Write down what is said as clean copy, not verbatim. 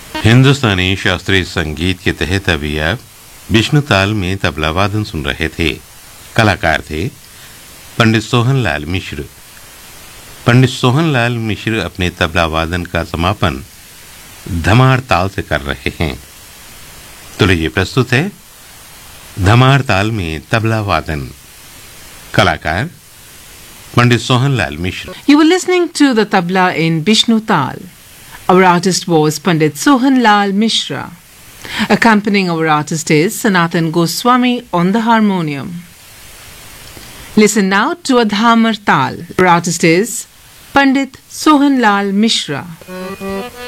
हिंदुस्तानी शास्त्रीय संगीत के तहत अभी आप विष्णु ताल में तबला वादन सुन रहे थे। कलाकार थे पंडित सोहनलाल मिश्र। पंडित सोहनलाल मिश्र अपने तबला वादन का समापन धमार ताल से कर रहे हैं। तो लीजिए प्रस्तुत है धमार ताल में तबला वादन। कलाकार पंडित सोहनलाल मिश्र। You were listening to the tabla in Vishnu Tal. Our artist was Pandit Sohanlal Mishra. Accompanying our artist is Sanatan Goswami on the harmonium. Listen now to a Dhamar Tal. Our artist is Pandit Sohanlal Mishra.